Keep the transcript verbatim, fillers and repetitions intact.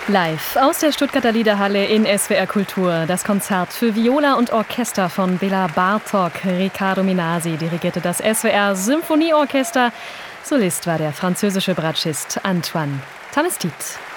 Live aus der Stuttgarter Liederhalle in S W R Kultur. Das Konzert für Viola und Orchester von Bela Bartok. Riccardo Minasi dirigierte das S W R Symphonieorchester. Solist war der französische Bratschist Antoine Tamestit.